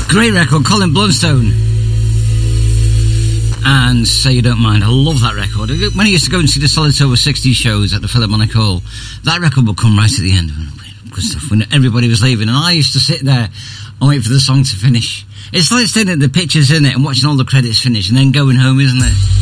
Great record, Colin Blunstone. And Say You Don't Mind. I love that record. When I used to go and see the Solid Over 60 shows at the Philharmonic Hall, that record would come right at the end. Good stuff. When everybody was leaving, and I used to sit there and wait for the song to finish. It's like staying at the pictures, isn't it, and watching all the credits finish and then going home, isn't it?